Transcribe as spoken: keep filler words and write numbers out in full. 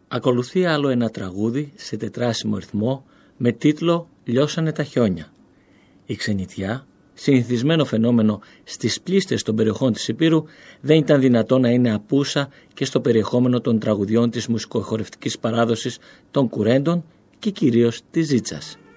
Ακολουθεί άλλο ένα τραγούδι σε τετράσιμο ρυθμό με τίτλο «Λιώσανε τα χιόνια». Η ξενιτιά, συνηθισμένο φαινόμενο στις πλίστες των περιοχών της Ηπείρου, δεν ήταν δυνατό να είναι απούσα και στο περιεχόμενο των τραγουδιών της μουσικοχορευτικής παράδοσης των κουρέντων και κυρίως της Ζήτσας.